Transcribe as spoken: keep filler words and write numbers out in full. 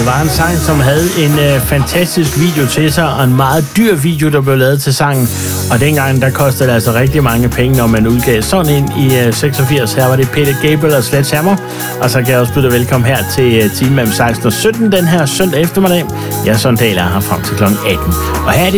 var en sang, som havde en øh, fantastisk video til sig, og en meget dyr video, der blev lavet til sangen. Og dengang, der kostede det altså rigtig mange penge, når man udgav sådan en i øh, seksogfirs. Her var det Peter Gabriel og Sledgehammer. Og så kan jeg også byde dig velkommen her til øh, time mellem seksten og sytten den her søndag eftermiddag. Jeg er Søren Dahl er her frem til klokken atten. Og her er det